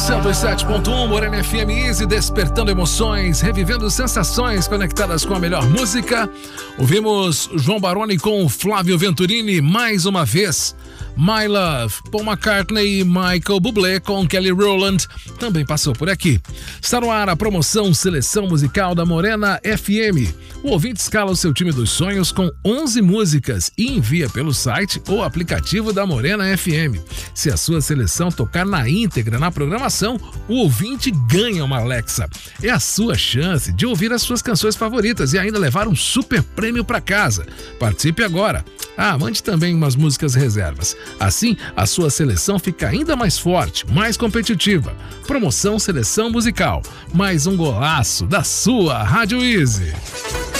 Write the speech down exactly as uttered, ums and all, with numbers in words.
cento e sete ponto um, Morena F M Easy, despertando emoções, revivendo sensações conectadas com a melhor música. Ouvimos João Baroni com Flávio Venturini mais uma vez. My Love, Paul McCartney e Michael Bublé com Kelly Rowland também passou por aqui. Está no ar a promoção Seleção Musical da Morena F M. O ouvinte escala o seu time dos sonhos com onze músicas e envia pelo site ou aplicativo da Morena F M. Se a sua seleção tocar na íntegra na programação, o ouvinte ganha uma Alexa. É a sua chance de ouvir as suas canções favoritas e ainda levar um super prêmio para casa. Participe agora. Ah, mande também umas músicas reservas. Assim, a sua seleção fica ainda mais forte, mais competitiva. Promoção Seleção Musical. Mais um golaço da sua Rádio Easy.